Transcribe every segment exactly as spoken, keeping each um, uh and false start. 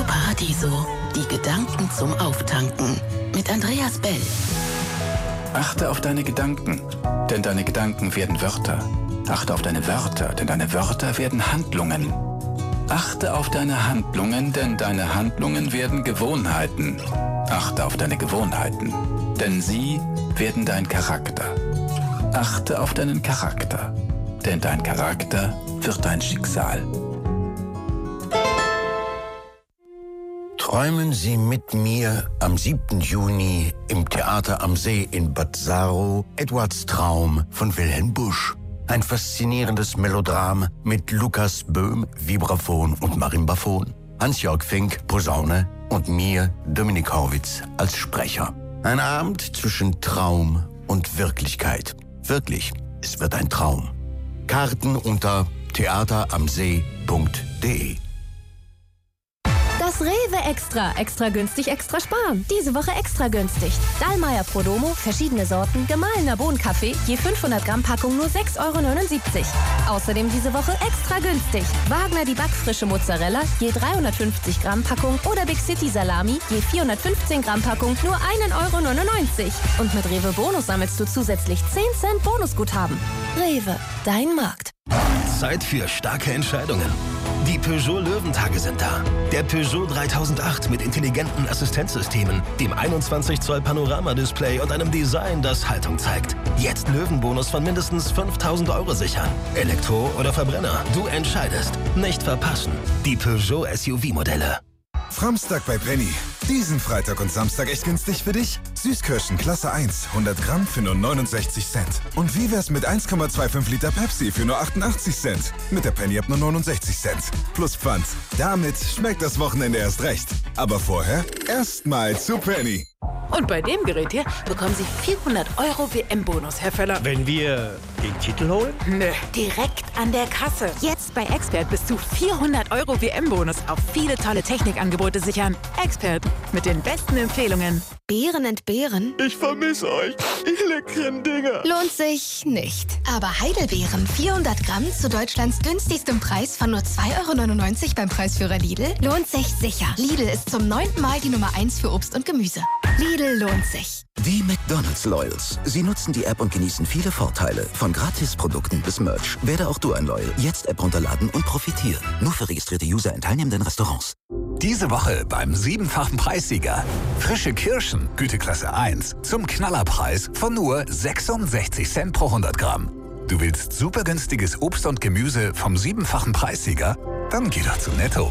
Paradiso. Die Gedanken zum Auftanken. Mit Andreas Bell. Achte auf deine Gedanken, denn deine Gedanken werden Wörter. Achte auf deine Wörter, denn deine Wörter werden Handlungen. Achte auf deine Handlungen, denn deine Handlungen werden Gewohnheiten. Achte auf deine Gewohnheiten, denn sie werden dein Charakter. Achte auf deinen Charakter, denn dein Charakter wird dein Schicksal. Träumen Sie mit mir am siebten Juni im Theater am See in Bad Saro Edwards Traum von Wilhelm Busch. Ein faszinierendes Melodram mit Lukas Böhm, Vibraphon und Marimbaphon, Hans-Jörg Fink, Posaune und mir, Dominik Horwitz, als Sprecher. Ein Abend zwischen Traum und Wirklichkeit. Wirklich, es wird ein Traum. Karten unter theateramsee punkt de. Das Rewe Extra. Extra günstig, extra sparen. Diese Woche extra günstig. Dallmayr Prodomo, verschiedene Sorten, gemahlener Bohnenkaffee, je fünfhundert Gramm Packung nur sechs Euro neunundsiebzig. Außerdem diese Woche extra günstig. Wagner die backfrische Mozzarella, je dreihundertfünfzig Gramm Packung oder Big City Salami, je vierhundertfünfzehn Gramm Packung nur ein Euro neunundneunzig. Und mit Rewe Bonus sammelst du zusätzlich zehn Cent Bonusguthaben. Rewe, dein Markt. Zeit für starke Entscheidungen. Die Peugeot Löwentage sind da. Der Peugeot dreitausendacht mit intelligenten Assistenzsystemen, dem einundzwanzig Zoll Panoramadisplay und einem Design, das Haltung zeigt. Jetzt Löwenbonus von mindestens fünftausend Euro sichern. Elektro oder Verbrenner, du entscheidest. Nicht verpassen. Die Peugeot S U V-Modelle. Framstag bei Penny. Diesen Freitag und Samstag echt günstig für dich? Süßkirschen Klasse eins, hundert Gramm für nur neunundsechzig Cent. Und wie wär's mit eins Komma fünfundzwanzig Liter Pepsi für nur achtundachtzig Cent? Mit der Penny ab nur neunundsechzig Cent. Plus Pfand. Damit schmeckt das Wochenende erst recht. Aber vorher erstmal zu Penny. Und bei dem Gerät hier bekommen Sie vierhundert Euro W M-Bonus, Herr Völler. Wenn wir den Titel holen? Nö, direkt an der Kasse. Jetzt bei Expert bis zu vierhundert Euro W M-Bonus auf viele tolle Technikangebote sichern. Expert, mit den besten Empfehlungen. Beeren entbehren? Ich vermisse euch, ihr leckeren Dinger. Lohnt sich nicht. Aber Heidelbeeren, vierhundert Gramm zu Deutschlands günstigstem Preis von nur zwei Euro neunundneunzig beim Preisführer Lidl, lohnt sich sicher. Lidl ist zum neunten Mal die Nummer eins für Obst und Gemüse. Lidl lohnt sich. Die McDonald's Loyals. Sie nutzen die App und genießen viele Vorteile. Von Gratisprodukten bis Merch. Werde auch du ein Loyal. Jetzt App runterladen und profitieren. Nur für registrierte User in teilnehmenden Restaurants. Diese Woche beim siebenfachen Preissieger. Frische Kirschen, Güteklasse eins, zum Knallerpreis von nur sechsundsechzig Cent pro hundert Gramm. Du willst super günstiges Obst und Gemüse vom siebenfachen Preissieger? Dann geh doch zu Netto.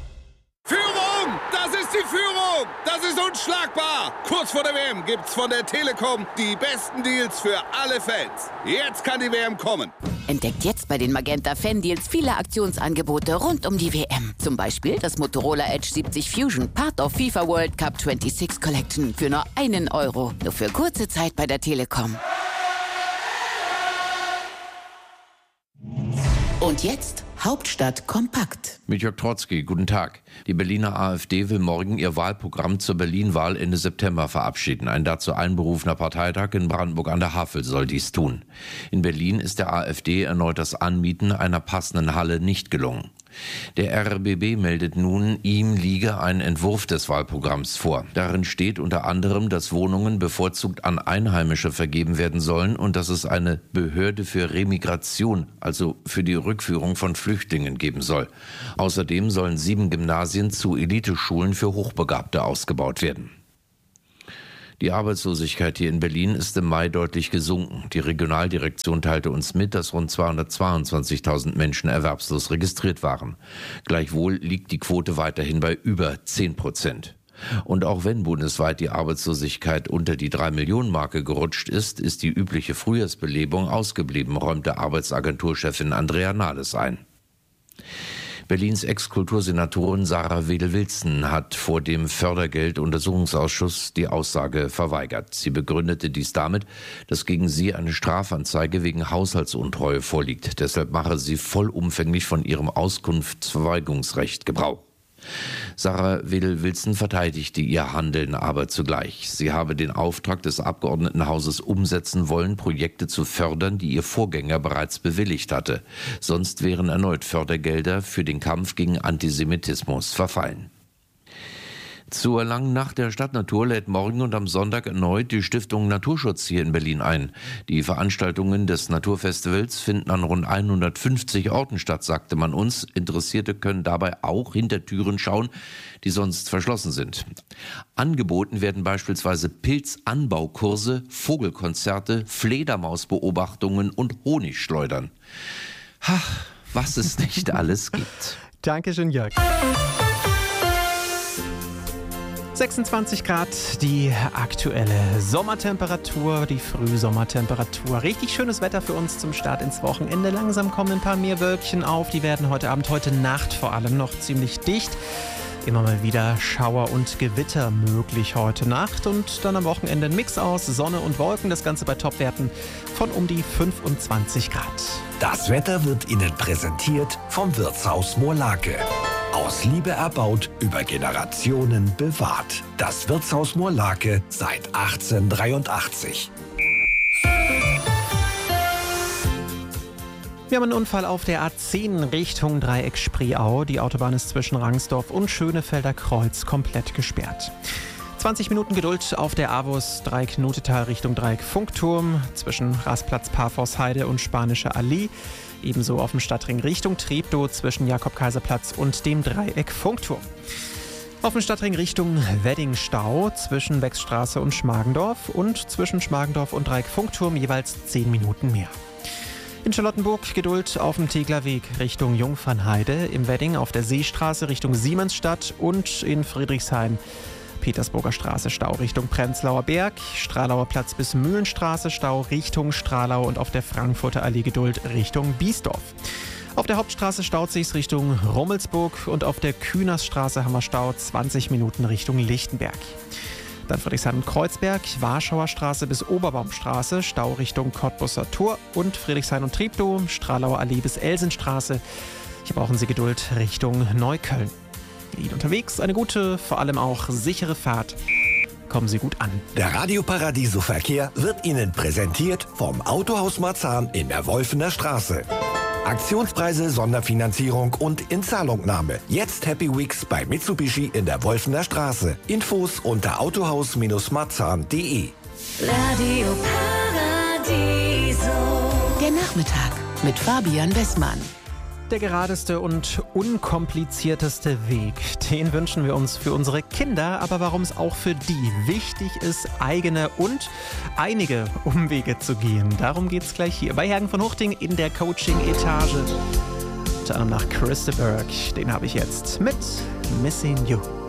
Führung! Das ist die Führung! Das ist unschlagbar! Kurz vor der W M gibt's von der Telekom die besten Deals für alle Fans. Jetzt kann die W M kommen. Entdeckt jetzt bei den Magenta Fan Deals viele Aktionsangebote rund um die W M. Zum Beispiel das Motorola Edge siebzig Fusion, Part of FIFA World Cup sechsundzwanzig Collection für nur einen Euro. Nur für kurze Zeit bei der Telekom. Und jetzt Hauptstadt kompakt. Mit Jörg Trotzki, guten Tag. Die Berliner AfD will morgen ihr Wahlprogramm zur Berlin-Wahl Ende September verabschieden. Ein dazu einberufener Parteitag in Brandenburg an der Havel soll dies tun. In Berlin ist der AfD erneut das Anmieten einer passenden Halle nicht gelungen. Der R R B B meldet nun, ihm liege ein Entwurf des Wahlprogramms vor. Darin steht unter anderem, dass Wohnungen bevorzugt an Einheimische vergeben werden sollen und dass es eine Behörde für Remigration, also für die Rückführung von Flüchtlingen, geben soll. Außerdem sollen sieben Gymnasien zu Eliteschulen für Hochbegabte ausgebaut werden. Die Arbeitslosigkeit hier in Berlin ist im Mai deutlich gesunken. Die Regionaldirektion teilte uns mit, dass rund zweihundertzweiundzwanzigtausend Menschen erwerbslos registriert waren. Gleichwohl liegt die Quote weiterhin bei über zehn Prozent. Und auch wenn bundesweit die Arbeitslosigkeit unter die drei Millionen Marke gerutscht ist, ist die übliche Frühjahrsbelebung ausgeblieben, räumte Arbeitsagenturchefin Andrea Nahles ein. Berlins Ex-Kultursenatorin Sarah Wedel-Wilson hat vor dem Fördergeld-Untersuchungsausschuss die Aussage verweigert. Sie begründete dies damit, dass gegen sie eine Strafanzeige wegen Haushaltsuntreue vorliegt. Deshalb mache sie vollumfänglich von ihrem Auskunftsverweigerungsrecht Gebrauch. Sarah Wedel-Wilson verteidigte ihr Handeln aber zugleich. Sie habe den Auftrag des Abgeordnetenhauses umsetzen wollen, Projekte zu fördern, die ihr Vorgänger bereits bewilligt hatte. Sonst wären erneut Fördergelder für den Kampf gegen Antisemitismus verfallen. Zur langen Nacht der Stadtnatur lädt morgen und am Sonntag erneut die Stiftung Naturschutz hier in Berlin ein. Die Veranstaltungen des Naturfestivals finden an rund hundertfünfzig Orten statt, sagte man uns. Interessierte können dabei auch hinter Türen schauen, die sonst verschlossen sind. Angeboten werden beispielsweise Pilzanbaukurse, Vogelkonzerte, Fledermausbeobachtungen und Honigschleudern. Ach, was es nicht alles gibt. Dankeschön, Jörg. sechsundzwanzig Grad, die aktuelle Sommertemperatur, die Frühsommertemperatur. Richtig schönes Wetter für uns zum Start ins Wochenende. Langsam kommen ein paar mehr Wölkchen auf. Die werden heute Abend, heute Nacht vor allem noch ziemlich dicht. Immer mal wieder Schauer und Gewitter möglich heute Nacht. Und dann am Wochenende ein Mix aus Sonne und Wolken. Das Ganze bei Topwerten von um die fünfundzwanzig Grad. Das Wetter wird Ihnen präsentiert vom Wirtshaus Moorlake. Aus Liebe erbaut, über Generationen bewahrt. Das Wirtshaus Moorlake seit achtzehnhundertdreiundachtzig. Wir haben einen Unfall auf der A zehn Richtung Dreieck Spreeau. Die Autobahn ist zwischen Rangsdorf und Schönefelder Kreuz komplett gesperrt. zwanzig Minuten Geduld auf der Avus Dreieck Nutetal Richtung Dreieck Funkturm zwischen Rastplatz Parforshheide und Spanische Allee. Ebenso auf dem Stadtring Richtung Treptow zwischen Jakob-Kaiser-Platz und dem Dreieck Funkturm. Auf dem Stadtring Richtung Weddingstau zwischen Wechsstraße und Schmargendorf und zwischen Schmargendorf und Dreieck Funkturm jeweils zehn Minuten mehr. In Charlottenburg Geduld auf dem Teglerweg Richtung Jungfernheide, im Wedding auf der Seestraße Richtung Siemensstadt und in Friedrichshain Petersburger Straße Stau Richtung Prenzlauer Berg, Stralauer Platz bis Mühlenstraße Stau Richtung Stralau und auf der Frankfurter Allee Geduld Richtung Biesdorf. Auf der Hauptstraße staut sich's Richtung Rummelsburg und auf der Kühnersstraße haben wir Stau zwanzig Minuten Richtung Lichtenberg. Dann Friedrichshain und Kreuzberg, Warschauer Straße bis Oberbaumstraße, Stau Richtung Cottbusser Tor und Friedrichshain und Treptow, Stralauer Allee bis Elsenstraße. Hier brauchen Sie Geduld Richtung Neukölln. Ihnen unterwegs eine gute, vor allem auch sichere Fahrt. Kommen Sie gut an. Der Radio Paradiso Verkehr wird Ihnen präsentiert vom Autohaus Marzahn in der Wolfener Straße. Aktionspreise, Sonderfinanzierung und Inzahlungnahme. Jetzt Happy Weeks bei Mitsubishi in der Wolfener Straße. Infos unter autohaus marzahn punkt de. Radio Paradiso. Der Nachmittag mit Fabian Westmann. Der geradeste und unkomplizierteste Weg, den wünschen wir uns für unsere Kinder, aber warum es auch für die wichtig ist, eigene und einige Umwege zu gehen. Darum geht es gleich hier bei Hergen von Huchting in der Coaching-Etage. Unter anderem nach Chris de Burgh, den habe ich jetzt mit Missing You.